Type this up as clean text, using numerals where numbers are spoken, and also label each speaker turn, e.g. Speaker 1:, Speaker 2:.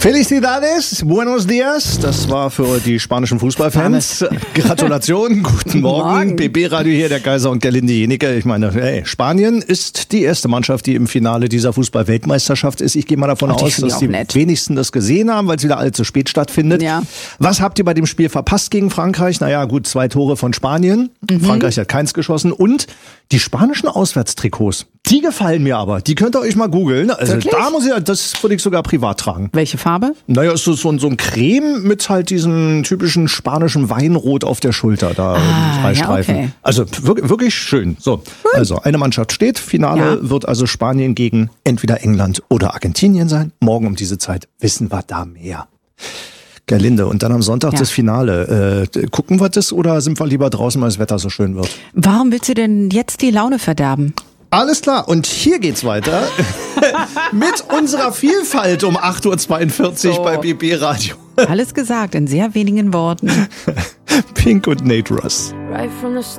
Speaker 1: Felicidades, buenos dias. Das war für die spanischen Fußballfans. Gratulation, guten Morgen. BB Radio hier, der Kaiser und Gerlinde Jenike. Ich meine, hey, Spanien ist die erste Mannschaft, die im Finale dieser Fußball-Weltmeisterschaft ist. Ich gehe mal davon aus, dass die wenigsten das gesehen haben, weil es wieder allzu spät stattfindet. Ja. Was habt ihr bei dem Spiel verpasst gegen Frankreich? Naja, gut, 2 Tore von Spanien. Frankreich hat keins geschossen. Und die spanischen Auswärtstrikots, die gefallen mir aber. Die könnt ihr euch mal googeln. Also wirklich? Das würde ich sogar privat tragen.
Speaker 2: Welche Farbe?
Speaker 1: Naja, ist so ein Creme mit halt diesem typischen spanischen Weinrot auf der Schulter. Da 3 Streifen. Okay. Also wirklich schön. So, also eine Mannschaft steht. Finale wird also Spanien gegen entweder England oder Argentinien sein. Morgen um diese Zeit wissen wir da mehr. Gerlinde, und dann am Sonntag das Finale. Gucken wir das oder sind wir lieber draußen, weil das Wetter so schön wird?
Speaker 2: Warum willst du denn jetzt die Laune verderben?
Speaker 1: Alles klar, und hier geht's weiter mit unserer Vielfalt um 8.42 Uhr bei BB Radio.
Speaker 2: Alles gesagt in sehr wenigen Worten.
Speaker 1: Pink und Nate Russ.